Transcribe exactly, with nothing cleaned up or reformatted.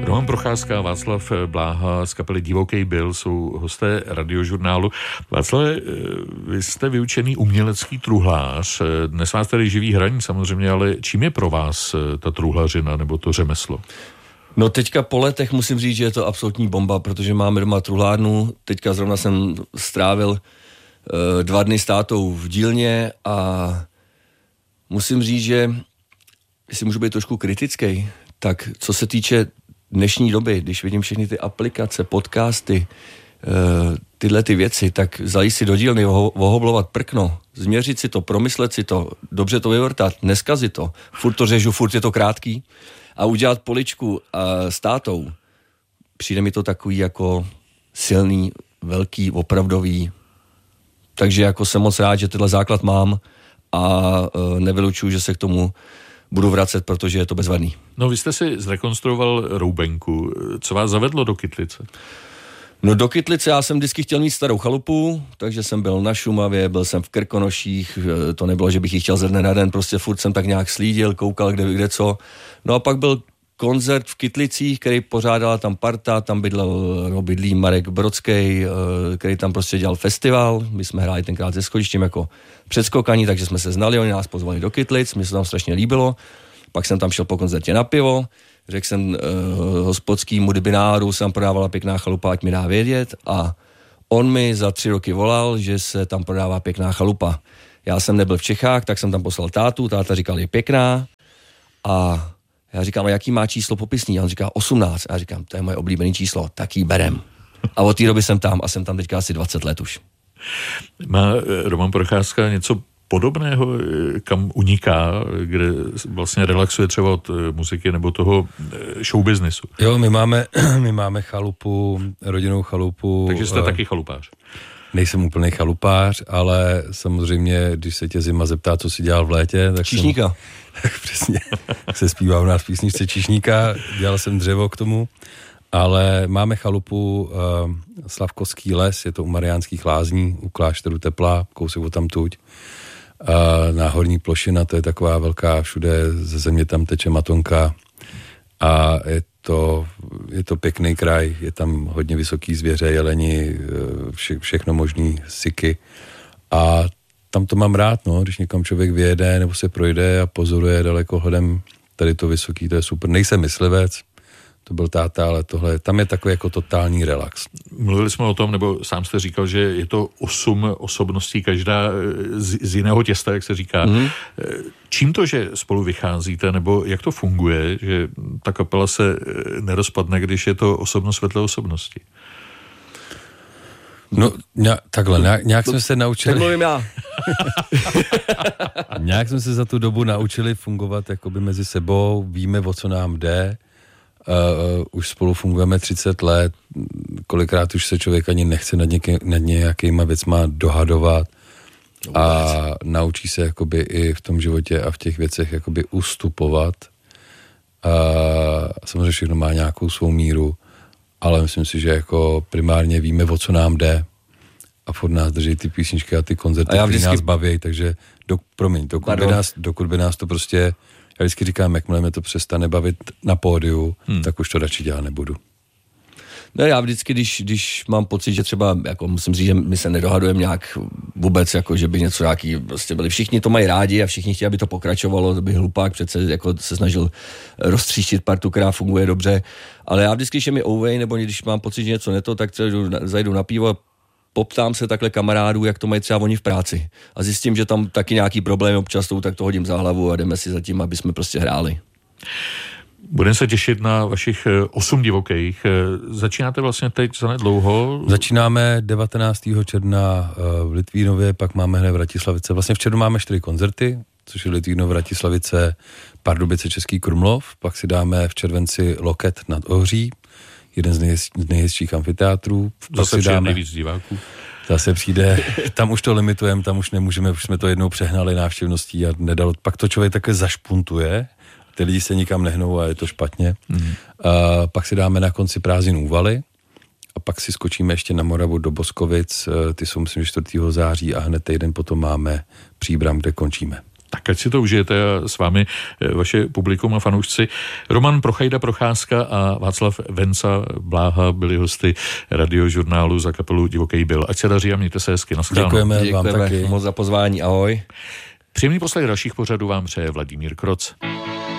Roman Procházka a Václav Bláha z kapely Divoký Bill jsou hosté Radiožurnálu. Václave, vy jste vyučený umělecký truhlář. Dnes vás tady živí hraní samozřejmě, ale čím je pro vás ta truhlařina nebo to řemeslo? No teďka po letech musím říct, že je to absolutní bomba, protože máme doma truhlárnu. Teďka zrovna jsem strávil uh, dva dny s tátou v dílně a musím říct, že jestli můžu být trošku kritický, tak co se týče dnešní doby, když vidím všechny ty aplikace, podcasty, tyhle ty věci, tak zajít si do dílny, ohoblovat prkno, změřit si to, promyslet si to, dobře to vyvrtat, neskazit to, furt to řežu, furt je to krátký a udělat poličku s tátou, přijde mi to takový jako silný, velký, opravdový, takže jako jsem moc rád, že tenhle základ mám a nevylučuju, že se k tomu budu vracet, protože je to bezvadný. No, vy jste si zrekonstruoval roubenku. Co vás zavedlo do Kytlice? No do Kytlice já jsem vždycky chtěl mít starou chalupu, takže jsem byl na Šumavě, byl jsem v Krkonoších, to nebylo, že bych ji chtěl ze dne na den, prostě furt jsem tak nějak slídil, koukal kde, kde co. No a pak byl koncert v Kytlicích, který pořádala tam parta, tam bydlel, no, bydlí Marek Brodský, který tam prostě dělal festival, my jsme hráli tenkrát se Schodištěm jako předskokaní, takže jsme se znali, oni nás pozvali do Kytlic, mi se tam strašně líbilo, pak jsem tam šel po koncertě na pivo, řekl jsem uh, hospodskýmu dybináru, jsem prodávala pěkná chalupa, ať mi dá vědět a on mi za tři roky volal, že se tam prodává pěkná chalupa. Já jsem nebyl v Čechách, tak jsem tam poslal tátu, táta říkal, je pěkná a já říkám, a jaký má číslo popisní? A on říká osmnáct. A já říkám, to je moje oblíbené číslo, tak jí berem. A od té doby jsem tam a jsem tam teďka asi dvacet let už. Má Roman Procházka něco podobného, kam uniká, kde vlastně relaxuje třeba od muziky nebo toho showbiznisu? Jo, my máme, my máme chalupu, rodinnou chalupu. Takže jste uh, taky chalupář? Nejsem úplný chalupář, ale samozřejmě, když se tě zima zeptá, co si dělal v létě, tak Číšníka. Jsem, tak přesně, se zpívá u nás písničce Číšníka, dělal jsem dřevo k tomu, ale máme chalupu uh, Slavkovský les, je to u Mariánských Lázní, u klášteru Teplá, kousek od tamtuť. Uh, náhorní plošina, to je taková velká, všude ze země tam teče matonka a je to, je to pěkný kraj, je tam hodně vysoký zvěře, jeleni, vše, všechno možný, syky a tam to mám rád, no, když někam člověk vyjede nebo se projde a pozoruje dalekohledem tady to vysoký, to je super. Nejsem myslivec, to byl táta, ale tohle, tam je takový jako totální relax. Mluvili jsme o tom, nebo sám jste říkal, že je to osm osobností, každá z, z jiného těsta, jak se říká. Mm-hmm. Čím to, že spolu vycházíte, nebo jak to funguje, že ta kapela se nerozpadne, když je to osobnost vedle osobnosti? No, ně, takhle, nějak, nějak jsme se naučili... Tak mluvím já. Nějak jsme se za tu dobu naučili fungovat jakoby mezi sebou, víme, o co nám jde. Uh, už spolu fungujeme třicet let, kolikrát už se člověk ani nechce nad, něký, nad nějakýma věcma dohadovat a naučí se jakoby i v tom životě a v těch věcech jakoby ustupovat. A samozřejmě všechno má nějakou svou míru, ale myslím si, že jako primárně víme, o co nám jde a furt nás drží ty písničky a ty koncerty, které vždycky... nás baví, takže do, promiň, dokud by, nás, dokud by nás to prostě... Já vždycky říkám, jakmile mě to přestane bavit na pódiu, hmm. tak už to radši dělat nebudu. No já vždycky, když, když mám pocit, že třeba, jako musím říct, že my se nedohadujeme nějak vůbec, jako že by něco nějaký, prostě byli, všichni to mají rádi a všichni chtějí, aby to pokračovalo, to by hlupák přece jako se snažil roztříštit partu, která funguje dobře, ale já vždycky, když je mi ouvej, nebo když mám pocit, že něco neto, tak třeba zajdu na pivo, poptám se takhle kamarádů, jak to mají třeba oni v práci. A zjistím, že tam taky nějaký problém občas jsou, tak to hodím za hlavu a jdeme si za tím, aby jsme prostě hráli. Budeme se těšit na vašich osm divokých. Začínáte vlastně teď zanedlouho? Začínáme devatenáctého června v Litvínově, pak máme hned v Vratislavice. Vlastně v červnu máme čtyři koncerty, což je Litvínov, Vratislavice, Pardubice, Český Krumlov. Pak si dáme v červenci Loket nad Ohří, jeden z, nejhezčí, z nejhezčích amfiteátrů. Zase přijde nejvíc diváků. Zase přijde, tam už to limitujeme, tam už nemůžeme, už jsme to jednou přehnali návštěvností a nedalo, pak to člověk také zašpuntuje, ty lidi se nikam nehnou a je to špatně. Mm. A pak si dáme na konci prázdnin Úvaly a pak si skočíme ještě na Moravu do Boskovic, ty jsou myslím čtvrtého září a hned týden potom máme Příbram, kde končíme. Tak ať si to užijete a s vámi vaše publikum a fanoušci. Roman Prochajda Procházka a Václav Venca Bláha byli hosty Radiožurnálu za kapelu Divoký Byl. Ať se daří a mějte se hezky. Naschledanou. Děkujeme, Děkujeme vám taky. moc za pozvání. Ahoj. Příjemný poslech dalších pořadů vám přeje Vladimír Kroc.